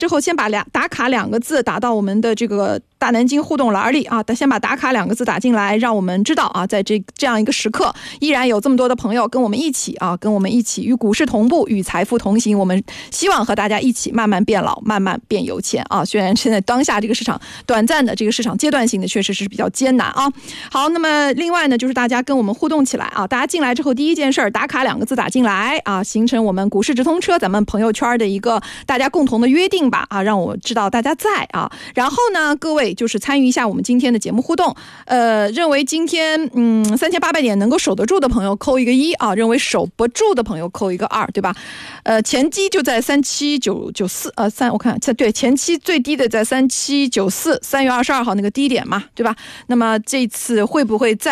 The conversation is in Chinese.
之后先把打卡2个字打到我们的这个大南京互动栏里啊，先把打卡2个字打进来，让我们知道啊，在这样一个时刻，依然有这么多的朋友跟我们一起啊，跟我们一起与股市同步，与财富同行。我们希望和大家一起慢慢变老，慢慢变有钱啊！虽然现在当下这个市场短暂的这个市场阶段性的确实是比较艰难啊。好，那么另外呢，就是大家跟我们互动起来啊，大家进来之后第一件事打卡2个字打进来啊，形成我们股市直通车咱们朋友圈的一个大家共同的约定吧啊，让我知道大家在啊。然后呢，各位就是参与一下我们今天的节目互动，认为今天3800点能够守得住的朋友扣一个1啊，认为守不住的朋友扣一个2，对吧？前期就在37994，我看对，前期最低的在37943月22号那个低点嘛，对吧？那么这次会不会再